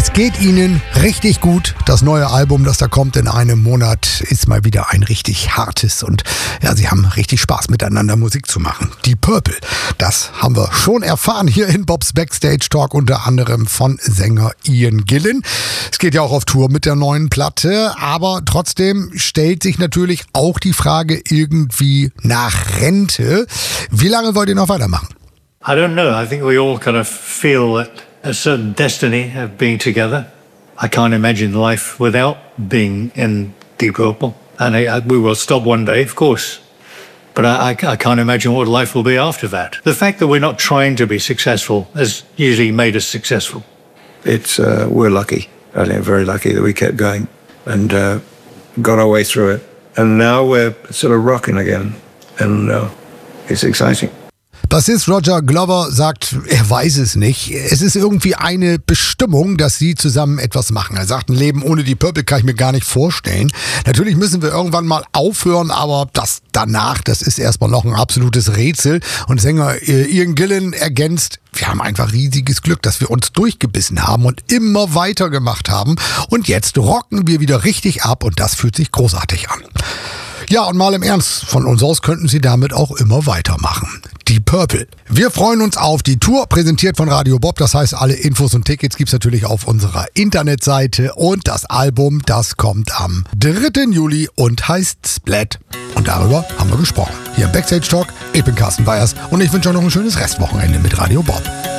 Es geht Ihnen richtig gut. Das neue Album, das da kommt in einem Monat, ist mal wieder ein richtig hartes. Und ja, sie haben richtig Spaß miteinander Musik zu machen. Die Purple, das haben wir schon erfahren hier in Bobs Backstage Talk, unter anderem von Sänger Ian Gillan. Es geht ja auch auf Tour mit der neuen Platte, aber trotzdem stellt sich natürlich auch die Frage irgendwie nach Rente. Wie lange wollt ihr noch weitermachen? I don't know. I think we all kind of feel that a certain destiny of being together. I can't imagine life without being in Deep Purple. And we will stop one day, of course. But I can't imagine what life will be after that. The fact that we're not trying to be successful has usually made us successful. We're lucky. I think very lucky that we kept going and got our way through it. And now we're sort of rocking again. And it's exciting. Bassist Roger Glover sagt, er weiß es nicht. Es ist irgendwie eine Bestimmung, dass sie zusammen etwas machen. Er sagt, ein Leben ohne die Purple kann ich mir gar nicht vorstellen. Natürlich müssen wir irgendwann mal aufhören, aber das danach, das ist erstmal noch ein absolutes Rätsel. Und Sänger Ian Gillan ergänzt, wir haben einfach riesiges Glück, dass wir uns durchgebissen haben und immer weitergemacht haben. Und jetzt rocken wir wieder richtig ab und das fühlt sich großartig an. Ja, und mal im Ernst, von uns aus könnten sie damit auch immer weitermachen. Die Purple. Wir freuen uns auf die Tour, präsentiert von Radio Bob. Das heißt, alle Infos und Tickets gibt's natürlich auf unserer Internetseite. Und das Album, das kommt am 3. Juli und heißt Splat. Und darüber haben wir gesprochen. Hier im Backstage Talk. Ich bin Carsten Weyers und ich wünsche euch noch ein schönes Restwochenende mit Radio Bob.